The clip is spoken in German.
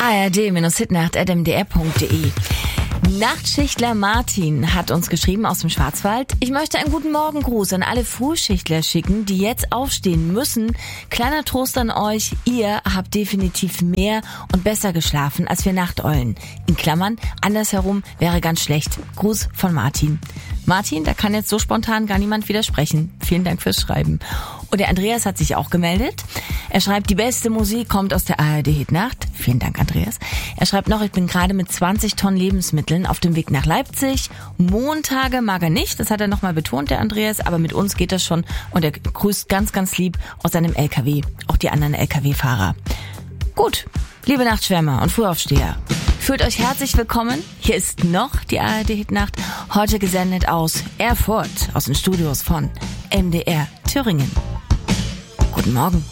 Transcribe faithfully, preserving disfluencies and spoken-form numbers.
a r d Hitnacht at m d r punkt d e. Nachtschichtler Martin hat uns geschrieben aus dem Schwarzwald. Ich möchte einen guten Morgengruß an alle Frühschichtler schicken, die jetzt aufstehen müssen. Kleiner Trost an euch, ihr habt definitiv mehr und besser geschlafen als wir Nachteulen. In Klammern, andersherum wäre ganz schlecht. Gruß von Martin. Martin, da kann jetzt so spontan gar niemand widersprechen. Vielen Dank fürs Schreiben. Und der Andreas hat sich auch gemeldet. Er schreibt, die beste Musik kommt aus der A R D Hitnacht. Vielen Dank, Andreas. Er schreibt noch, ich bin gerade mit zwanzig Tonnen Lebensmitteln auf dem Weg nach Leipzig. Montage mag er nicht, das hat er nochmal betont, der Andreas, aber mit uns geht das schon. Und er grüßt ganz, ganz lieb aus seinem L K W, auch die anderen L K W-Fahrer. Gut, liebe Nachtschwärmer und Frühaufsteher, fühlt euch herzlich willkommen. Hier ist noch die A R D Hitnacht, heute gesendet aus Erfurt, aus den Studios von M D R Thüringen. Guten Morgen.